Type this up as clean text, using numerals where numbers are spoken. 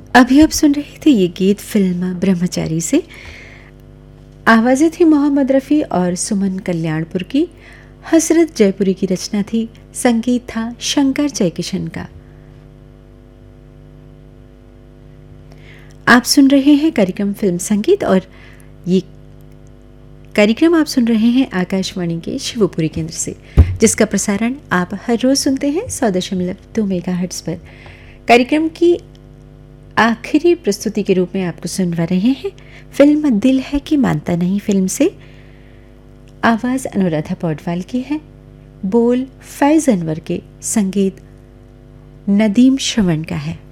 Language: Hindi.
अभी आप सुन रहे थे ये गीत फिल्म ब्रह्मचारी से। आवाज़ें थी मोहम्मद रफ़ी और सुमन कल्याणपुर की। हसरत जयपुरी की रचना थी। संगीत था शंकर जयकिशन का। आप सुन रहे हैं कार्यक्रम फिल्म संगीत और ये कार्यक्रम आप सुन रहे हैं आकाशवाणी के शिवपुरी केंद्र से, जिसका प्रसारण आप हर रोज़ सुनते हैं 100.2 मेगाहर्ट्ज़ पर। कार्यक्रम की आखिरी प्रस्तुति के रूप में आपको सुनवा रहे हैं फिल्म दिल है कि मानता नहीं फिल्म से। आवाज़ अनुराधा पौडवाल की है, बोल फैज़ अनवर के, संगीत नदीम श्रवण का है।